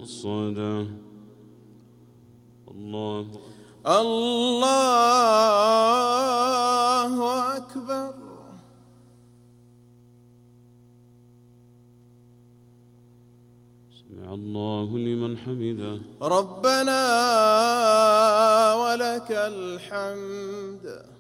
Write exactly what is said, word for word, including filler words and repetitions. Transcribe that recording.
الصلاة. الله الله أكبر. سمع الله لمن حمده. ربنا ولك الحمد.